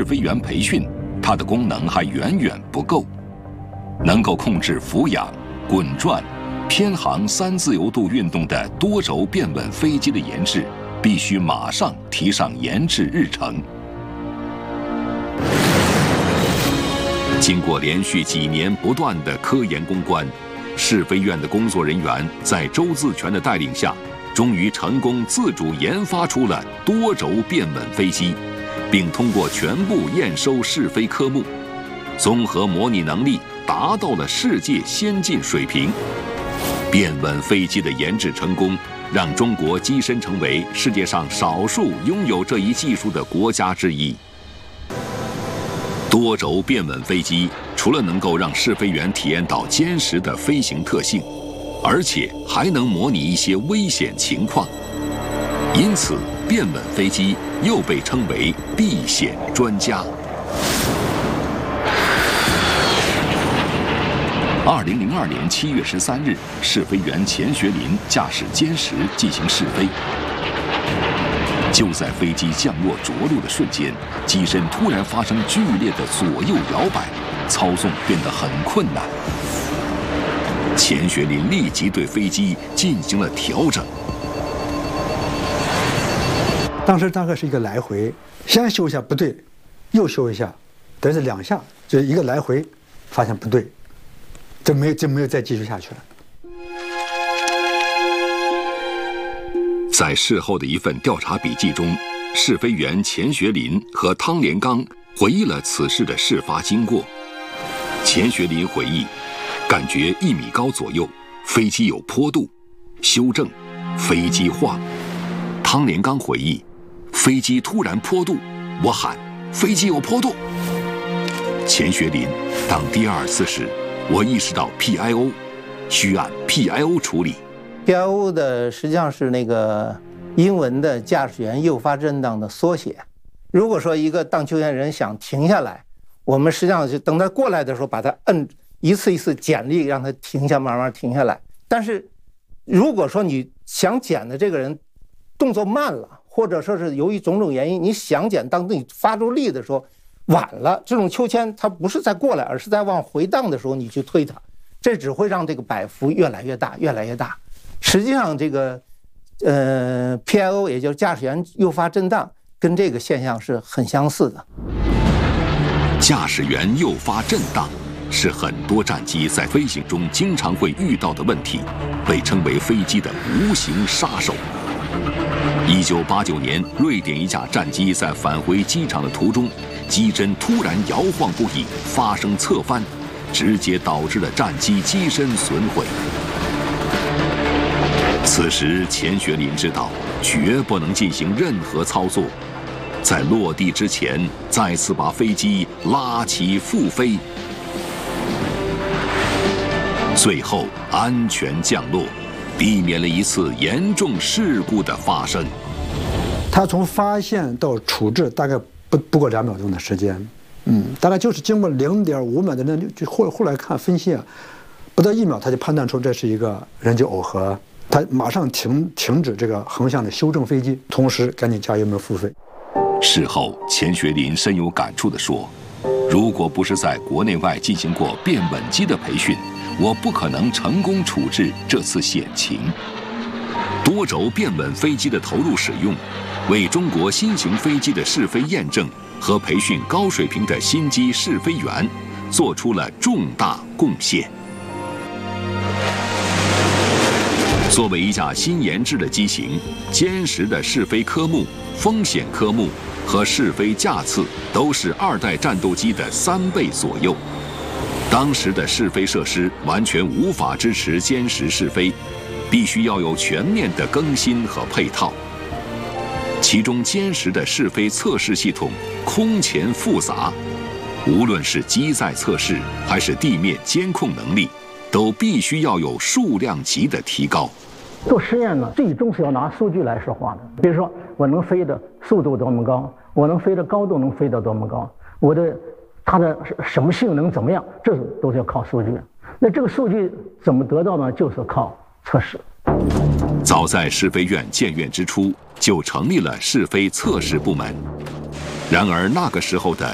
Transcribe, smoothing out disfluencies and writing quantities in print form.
飞员培训，它的功能还远远不够。能够控制俯仰、滚转、偏航3自由度运动的多轴变稳飞机的研制，必须马上提上研制日程。经过连续几年不断的科研攻关，试飞院的工作人员在周自全的带领下，终于成功自主研发出了多轴变稳飞机，并通过全部验收试飞科目，综合模拟能力达到了世界先进水平。变稳飞机的研制成功，让中国跻身成为世界上少数拥有这一技术的国家之一。多轴变稳飞机除了能够让试飞员体验到坚实的飞行特性，而且还能模拟一些危险情况，因此变稳飞机又被称为避险专家。2002年7月13日，试飞员钱学林驾驶歼10进行试飞。就在飞机降落着陆的瞬间，机身突然发生剧烈的左右摇摆，操纵变得很困难。钱学林立即对飞机进行了调整。 当时大概是一个来回，先修一下不对，又修一下，等于是2下，就一个来回，发现不对，就没有再继续下去了。 在事后的一份调查笔记中，试飞员钱学林和汤连刚回忆了此事的事发经过。钱学林回忆，感觉1米高左右，飞机有坡度，修正，飞机晃。汤连刚回忆，飞机突然坡度，我喊飞机有坡度。钱学林，当第2次时，我意识到 PIO， 需按 PIO 处理。 PIO 的实际上是那个英文的驾驶员诱发震荡的缩写。如果说一个荡秋千人想停下来，我们实际上就等他过来的时候，把他摁一次一次减力，让他停下，慢慢停下来。但是如果说你想减的这个人动作慢了，或者说是由于种种原因，你想减，当你发出力的时候晚了，这种秋千它不是在过来，而是在往回荡的时候你去推它，这只会让这个摆幅越来越大，越来越大。实际上这个PIO 也就是驾驶员诱发震荡，跟这个现象是很相似的。 驾驶员诱发震荡是很多战机在飞行中经常会遇到的问题，被称为飞机的无形杀手。1989年，瑞典一架战机在返回机场的途中，机身突然摇晃不已，发生侧翻，直接导致了战机机身损毁。此时，钱学林知道绝不能进行任何操作，在落地之前，再次把飞机拉起复飞，最后安全降落，避免了一次严重事故的发生。 他从发现到处置大概不过2秒钟的时间，大概就是经过0.5秒的那就后来看分析啊，不到1秒他就判断出这是一个人机耦合。他马上停止这个横向的修正飞机，同时赶紧加油门复飞。 事后，钱学林深有感触地说：“如果不是在国内外进行过变稳机的培训，我不可能成功处置这次险情。”多轴变稳飞机的投入使用，为中国新型飞机的试飞验证和培训高水平的新机试飞员做出了重大贡献。作为一架新研制的机型，歼10的试飞科目、风险科目和试飞架次都是2代战斗机的3倍左右。当时的试飞设施完全无法支持歼10试飞，必须要有全面的更新和配套。其中歼10的试飞测试系统空前复杂，无论是机载测试还是地面监控能力，都必须要有数量级的提高。 做实验呢，最终是要拿数据来说话的。比如说，我能飞的速度多么高，我能飞的高度能飞得多么高，它的什么性能怎么样，这都是要靠数据。那这个数据怎么得到呢？就是靠测试。 早在试飞院建院之初，就成立了试飞测试部门。然而那个时候的